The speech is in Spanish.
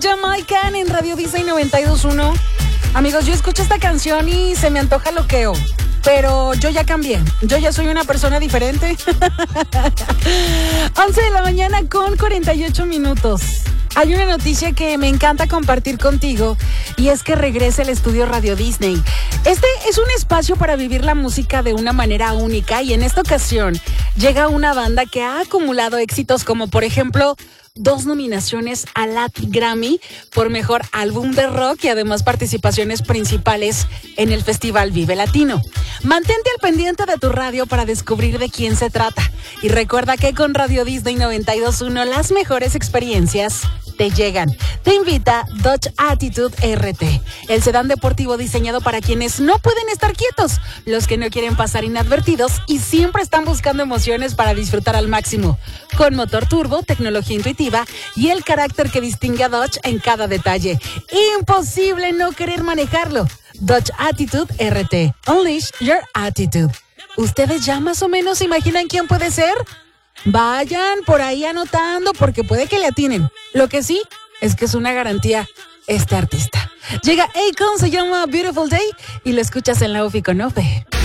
Jamaican en Radio Disney 92.1. Amigos, yo escucho esta canción y se me antoja loqueo. Pero yo ya cambié. Yo ya soy una persona diferente. 11 de la mañana con 48 minutos. Hay una noticia que me encanta compartir contigo y es que regresa el estudio Radio Disney. Este es un espacio para vivir la música de una manera única y en esta ocasión llega una banda que ha acumulado éxitos como por ejemplo 2 nominaciones a Latin Grammy por Mejor Álbum de Rock y además participaciones principales en el Festival Vive Latino. Mantente al pendiente de tu radio para descubrir de quién se trata. Y recuerda que con Radio Disney 92.1 las mejores experiencias te llegan. Te invita Dodge Attitude RT, el sedán deportivo diseñado para quienes no pueden estar quietos, los que no quieren pasar inadvertidos y siempre están buscando emociones para disfrutar al máximo. Con motor turbo, tecnología intuitiva y el carácter que distingue a Dodge en cada detalle. Imposible no querer manejarlo. Dodge Attitude RT. Unleash your attitude. ¿Ustedes ya más o menos imaginan quién puede ser? Vayan por ahí anotando porque puede que le atinen. Lo que sí es que es una garantía este artista. Llega Akon, se llama Beautiful Day y lo escuchas en la UFI con Ofe.